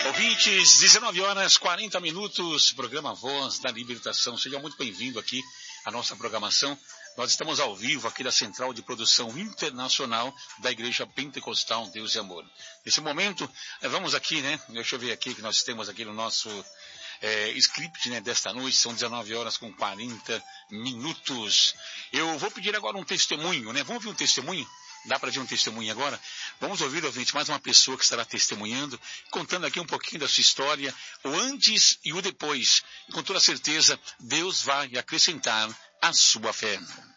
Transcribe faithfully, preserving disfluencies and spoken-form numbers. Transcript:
Ouvintes, dezenove horas, quarenta minutos, programa Voz da Libertação. Seja muito bem-vindo aqui à nossa programação. Nós estamos ao vivo aqui da Central de Produção Internacional da Igreja Pentecostal Deus e Amor. Nesse momento, vamos aqui, né? Deixa eu ver aqui que nós temos aqui no nosso é, script, né, desta noite. São dezenove horas com quarenta minutos. Eu vou pedir agora um testemunho, né? Vamos ouvir um testemunho? Dá para ver um testemunho agora? Vamos ouvir, ouvinte, mais uma pessoa que estará testemunhando, contando aqui um pouquinho da sua história, o antes e o depois. E com toda certeza, Deus vai acrescentar a sua fé.